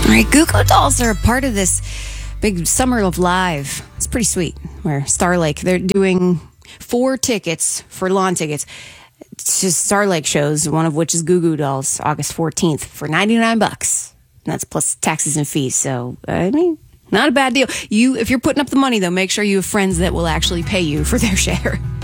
All right, Goo Goo Dolls are a part of this big Summer of Live. It's pretty sweet. Where Star Lake, they're doing 4 tickets for lawn tickets. It's just Star Lake shows, one of which is Goo Goo Dolls, August 14th for $99. And that's plus taxes and fees. So, I mean, not a bad deal. If you're putting up the money, though, make sure you have friends that will actually pay you for their share.